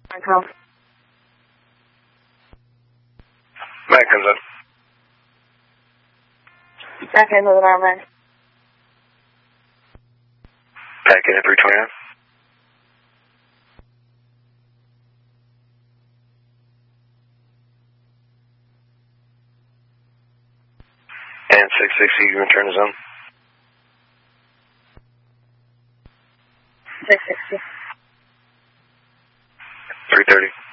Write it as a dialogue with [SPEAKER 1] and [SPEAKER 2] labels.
[SPEAKER 1] Call.
[SPEAKER 2] Matt comes in.
[SPEAKER 1] Okay, moving on, man.
[SPEAKER 2] Back in at 329. And 660, you return to zone.
[SPEAKER 1] 660.
[SPEAKER 2] 330.